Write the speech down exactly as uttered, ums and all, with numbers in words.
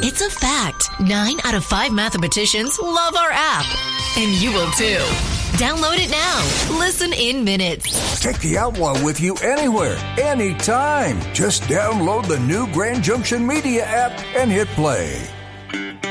It's a fact. Nine out of five mathematicians love our app. And you will too. Download it now. Listen in minutes. Take the Outlaw with you anywhere, anytime. Just download the new Grand Junction Media app and hit play.